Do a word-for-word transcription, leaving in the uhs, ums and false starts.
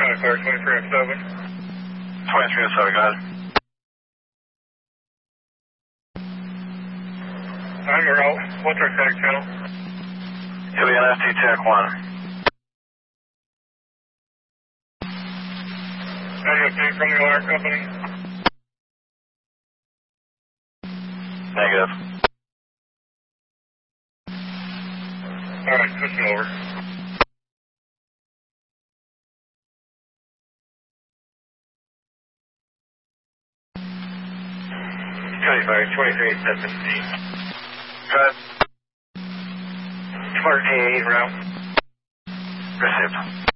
County Fire twenty-three oh seven. twenty-three oh seven, go ahead. I'm your out. What's our tag channel? It'll be an S T Tech one. Any update from the alarm company? Negative. Alright, switching over. County Fire twenty-three seventeen. Go ahead. fourteen eight route. Received.